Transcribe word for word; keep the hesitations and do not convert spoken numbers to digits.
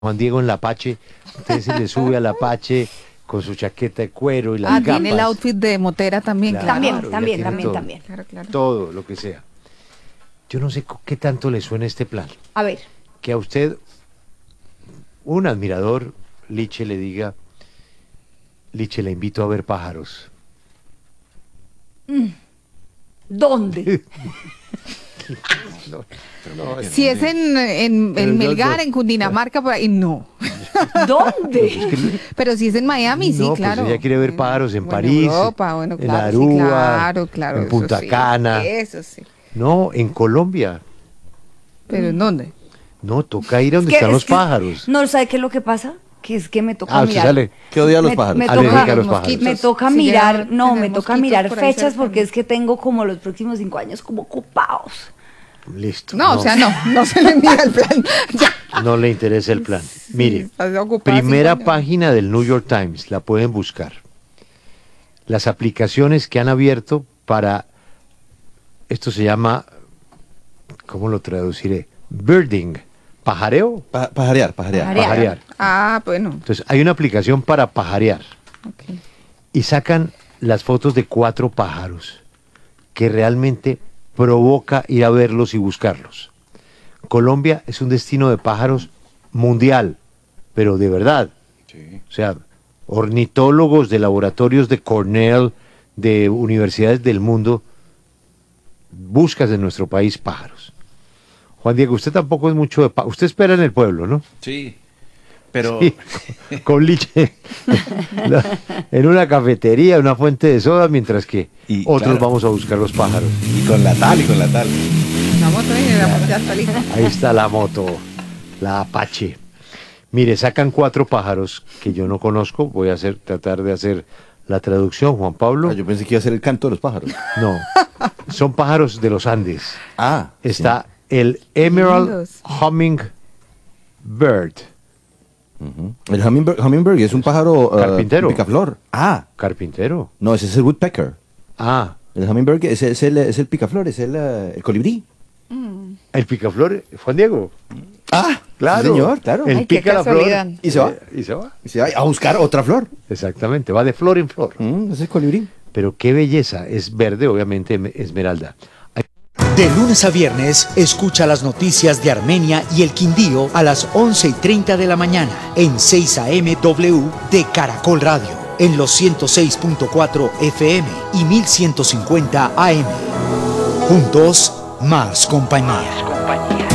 Juan Diego en la Apache, usted se le sube al Apache con su chaqueta de cuero y las Ah, gafas. tiene el outfit de motera también, Claro, claro. ya También, también, tiene también, todo. también. Claro, claro. Todo, lo que sea. Yo no sé co- qué tanto le suena este plan. A ver, Que a usted, un admirador, Liche, le diga, Liche, le invito a ver pájaros. ¿dónde? No, no, Si es en, en, Pero en no, Melgar, no. en Cundinamarca, por ahí, no. ¿Dónde? Pero si es en Miami, sí, no, claro. pues ella quiere ver pájaros en Bueno, París, Europa, bueno, en claro, sí, Aruba, claro, claro, en eso Punta sí, Cana. Eso sí. No, en Colombia. ¿Pero en dónde? No, toca ir a Es donde que- están es los que- pájaros. No, ¿sabe qué es lo que pasa? Que es que me toca Ah, usted mirar. sale. ¿Qué odia a los Me- pájaros? me Alérgica toca- a los Los pájaros. mosquitos. Me toca Sí, mirar, ya no, tener me toca mosquitos mirar por ahí fechas cerca. porque es que tengo como los próximos cinco años como ocupados. Listo. No, o sea, no, no se le envía el plan. Ya. No le interesa el plan. Mire, estás ocupada primera cinco años. página del New York Times, la pueden buscar. Las aplicaciones que han abierto para, esto se llama, ¿cómo lo traduciré? Birding, pajareo, Pa- pajarear, pajarear. Pajarear. pajarear. Ah, bueno. Entonces, hay una aplicación para pajarear Ok. y sacan las fotos de cuatro pájaros que realmente provoca ir a verlos y buscarlos. Colombia es un destino de pájaros mundial, pero de verdad. Sí. O sea, ornitólogos de laboratorios de Cornell, de universidades del mundo, buscas en nuestro país pájaros. Juan Diego, usted tampoco es mucho de pájaros. Usted espera en el pueblo, ¿no? Sí. Pero Sí, con Liche la- en una cafetería, una fuente de soda, mientras que Y, otros claro. vamos a buscar los pájaros. y con la tal, y con la tal. La moto y la moto ya está lista. Ahí está la moto, la Apache. Mire, sacan cuatro pájaros que yo no conozco. Voy a hacer, tratar de hacer la traducción, Juan Pablo. Ah, yo pensé que iba a ser el canto de los pájaros. No, son pájaros de los Andes. Ah. Está el Emerald lindos. Hummingbird, Sí. Ujú. El hummingbird, hummingbird es un pájaro. eh, Carpintero. picaflor. Ah. carpintero. No, ese es el woodpecker. Ah, El hummingbird es, es el, es el picaflor, es el, eh, el colibrí. el picaflor, Juan Diego. Ah, Claro, sí, señor, claro. El Ay, qué pica la flor casualidad. Y se va. eh, y se va. Y se va a buscar otra flor. Exactamente, va de flor en flor. Mm, ese es el colibrí. Pero qué belleza, es verde, obviamente em- esmeralda. Hay- De lunes a viernes, escucha las noticias de Armenia y el Quindío a las once y treinta de la mañana en seis A M W de Caracol Radio, en los ciento seis punto cuatro F M y mil ciento cincuenta A M. Juntos, más compañía.